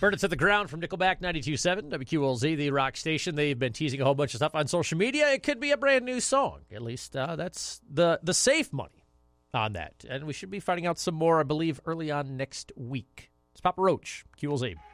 Burn It to the Ground from Nickelback 92.7 WQLZ, the rock station. They've been teasing a whole bunch of stuff on social media. It could be a brand new song. At least that's the safe money on that. And we should be finding out some more, I believe, early on next week. It's Papa Roach, QLZ.